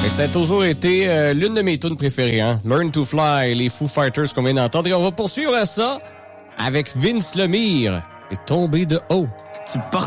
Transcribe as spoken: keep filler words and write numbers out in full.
Et ça a toujours été euh, l'une de mes tunes préférées, hein? Learn to Fly, les Foo Fighters qu'on vient d'entendre. Et on va poursuivre ça avec Vince Lemire et Tomber de haut. Tu portes